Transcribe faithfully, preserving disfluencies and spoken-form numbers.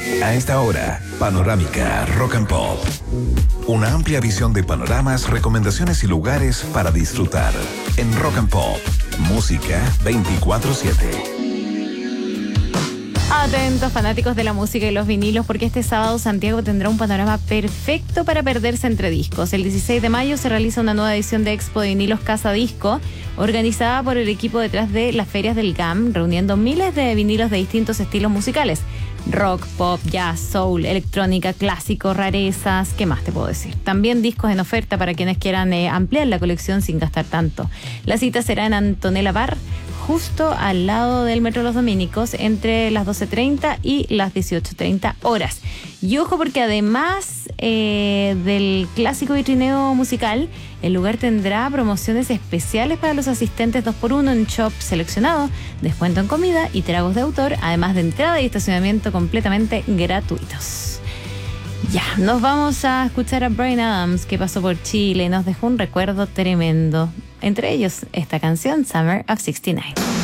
A esta hora, Panorámica Rock and Pop. Una amplia visión de panoramas, recomendaciones y lugares para disfrutar. En Rock and Pop, música veinticuatro siete. Atentos fanáticos de la música y los vinilos, porque este sábado Santiago tendrá un panorama perfecto para perderse entre discos. El dieciséis de mayo se realiza una nueva edición de Expo de Vinilos Casa Disco, organizada por el equipo detrás de las ferias del G A M, reuniendo miles de vinilos de distintos estilos musicales. Rock, pop, jazz, soul, electrónica, clásico, rarezas, ¿qué más te puedo decir? También discos en oferta para quienes quieran eh, ampliar la colección sin gastar tanto. La cita será en Antonella Bar, justo al lado del Metro Los Dominicos, entre las doce treinta y las dieciocho treinta horas. Y ojo, porque además eh, del clásico vitrineo musical, el lugar tendrá promociones especiales para los asistentes dos por uno en shop seleccionado, descuento en comida y tragos de autor, además de entrada y estacionamiento completamente gratuitos. Ya, nos vamos a escuchar a Bryan Adams, que pasó por Chile y nos dejó un recuerdo tremendo. Entre ellos, esta canción, Summer of sesenta y nueve.